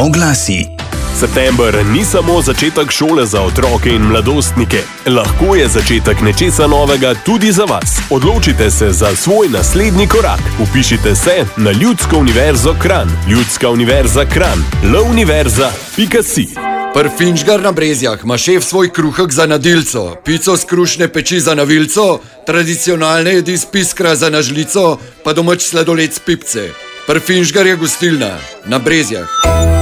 Oglasi. September ni samo začetek šole za otroke in mladostnike. Lahko je začetek nečesa novega tudi za vas. Odločite se za svoj naslednji korak. Vpišite se na Ljudsko univerzo Kranj. Ljudska univerza Kranj. luniverza.si. Prfinžgar na Brezjah ima šef svoj kruhek za nadilco, pico z krušne peči za navilco, tradicionalne jedi z piskra za nažlico, pa domač sladoled z pipce. Prfinžgar je gostilna na Brezjah.